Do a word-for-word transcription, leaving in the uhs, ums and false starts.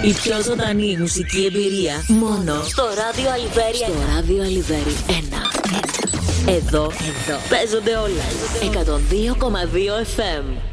Η πιο ζωντανή μουσική εμπειρία μόνο στο ράδιο Αλιβέρι. Στο ράδιο Αλιβέρι ένα. Εδώ, εδώ παίζονται όλα. εκατόν δύο κόμμα δύο εφ εμ.